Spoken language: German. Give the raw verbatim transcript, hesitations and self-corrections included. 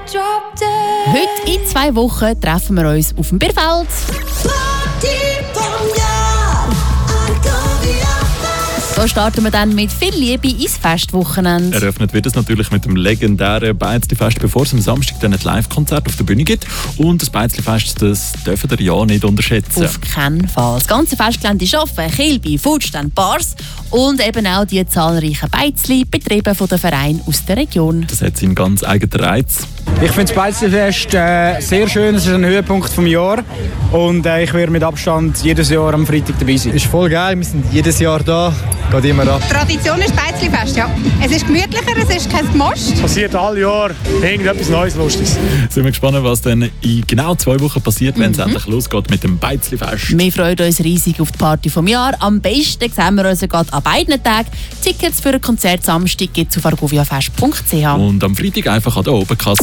Heute in zwei Wochen treffen wir uns auf dem Bierfeld. So starten wir dann mit viel Liebe ins Festwochenende. Eröffnet wird es natürlich mit dem legendären Beizli-Fest, bevor es am Samstag dann ein Live-Konzert auf der Bühne gibt. Und das Beizli-Fest, das dürfen ihr ja nicht unterschätzen. Auf keinen Fall. Das ganze Festgelände ist offen, Kilby, Futsch, Bars und eben auch die zahlreichen Beizli, betrieben von den Vereinen aus der Region. Das hat seinen ganz eigenen Reiz. Ich finde das Beizli-Fest äh, sehr schön, es ist ein Höhepunkt des Jahres und äh, ich werde mit Abstand jedes Jahr am Freitag dabei sein. Es ist voll geil, wir sind jedes Jahr da, geht immer ab. Tradition ist Beizli-Fest, ja. Es ist gemütlicher, es ist kein Most. Es passiert alle Jahre irgendetwas Neues, Lustiges. Sind wir gespannt, was dann in genau zwei Wochen passiert, wenn es mhm. endlich losgeht mit dem Beizli-Fest. Wir freuen uns riesig auf die Party vom Jahr. Am besten sehen wir uns gerade an beiden Tagen. Tickets für ein Konzert Samstag gibt es auf argoviafest punkt c h. Und am Freitag einfach an der Oberkasse